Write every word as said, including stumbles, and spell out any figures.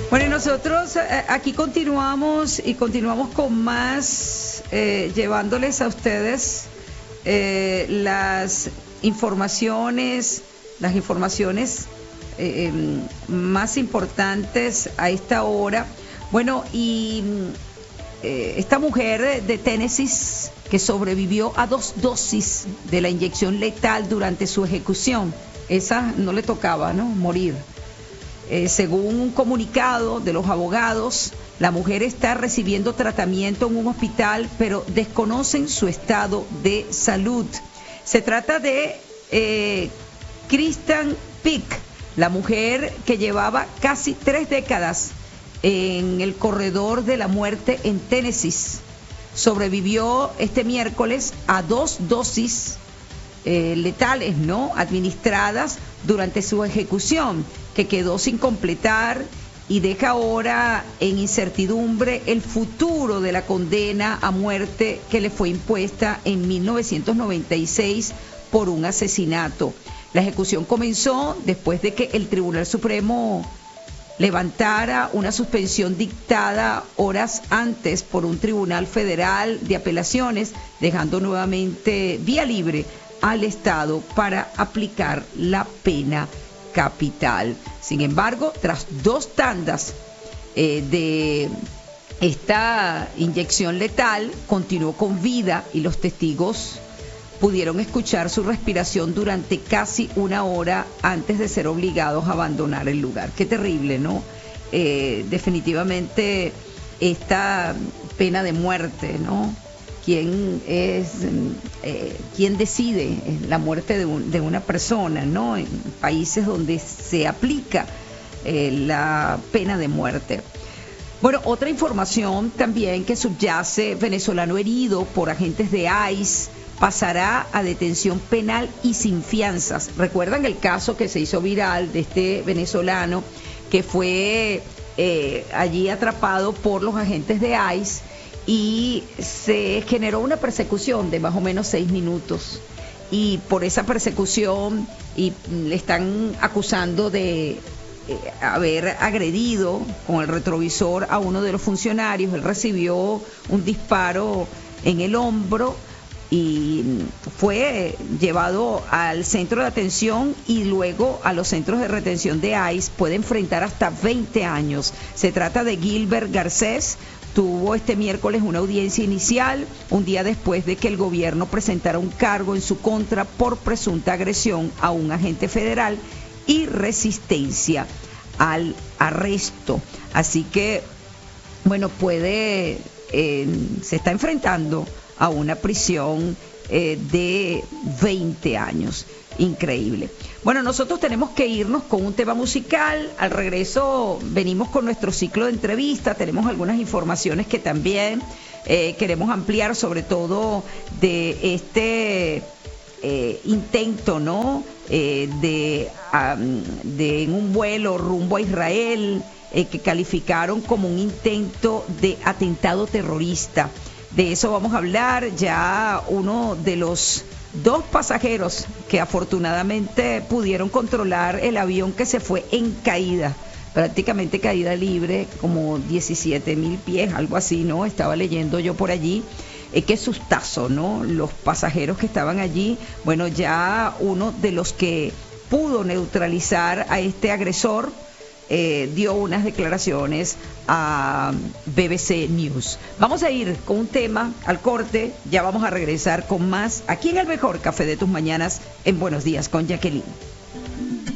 Bueno, y nosotros eh, aquí continuamos y continuamos con más, eh, llevándoles a ustedes eh, las informaciones, las informaciones eh, eh, más importantes a esta hora. Bueno, y eh, esta mujer de Tennessee que sobrevivió a dos dosis de la inyección letal durante su ejecución, esa no le tocaba, ¿no?, morir. Eh, según un comunicado de los abogados, la mujer está recibiendo tratamiento en un hospital, pero desconocen su estado de salud. Se trata de eh, Kristen Pick, la mujer que llevaba casi tres décadas en el corredor de la muerte en Tennessee. Sobrevivió este miércoles a dos dosis eh, letales, ¿no?, administradas durante su ejecución, que quedó sin completar y deja ahora en incertidumbre el futuro de la condena a muerte que le fue impuesta en mil novecientos noventa y seis por un asesinato. La ejecución comenzó después de que el Tribunal Supremo levantara una suspensión dictada horas antes por un tribunal federal de apelaciones, dejando nuevamente vía libre al Estado para aplicar la pena capital. Sin embargo, tras dos tandas eh, de esta inyección letal, continuó con vida y los testigos pudieron escuchar su respiración durante casi una hora antes de ser obligados a abandonar el lugar. Qué terrible, ¿no? Eh, definitivamente esta pena de muerte, ¿no? ¿Quién es, eh, quién decide la muerte de, un, de una persona, ¿no?, en países donde se aplica eh, la pena de muerte? Bueno, otra información también que subyace: venezolano herido por agentes de ICE pasará a detención penal y sin fianzas. ¿Recuerdan el caso que se hizo viral de este venezolano que fue eh, allí atrapado por los agentes de ICE? Y se generó una persecución de más o menos seis minutos. Y por esa persecución y le están acusando de eh, haber agredido con el retrovisor a uno de los funcionarios. Él recibió un disparo en el hombro y fue llevado al centro de atención y luego a los centros de retención de ICE. Puede enfrentar hasta veinte años. Se trata de Gilbert Garcés. Tuvo este miércoles una audiencia inicial, un día después de que el gobierno presentara un cargo en su contra por presunta agresión a un agente federal y resistencia al arresto. Así que, bueno, puede, eh, se está enfrentando a una prisión eh, de veinte años. Increíble. Bueno, nosotros tenemos que irnos con un tema musical. Al regreso venimos con nuestro ciclo de entrevistas. Tenemos algunas informaciones que también eh, queremos ampliar, sobre todo de este eh, intento, ¿no?, eh, de, um, de en un vuelo rumbo a Israel, eh, que calificaron como un intento de atentado terrorista. De eso vamos a hablar. Ya uno de los dos pasajeros que afortunadamente pudieron controlar el avión que se fue en caída, prácticamente caída libre, como diecisiete mil pies, algo así, ¿no? Estaba leyendo yo por allí. Eh, qué sustazo, ¿no? Los pasajeros que estaban allí. Bueno, ya uno de los que pudo neutralizar a este agresor Eh, dio unas declaraciones a B B C News. Vamos a ir con un tema al corte, ya vamos a regresar con más aquí en el mejor café de tus mañanas en Buenos Días con Jacqueline.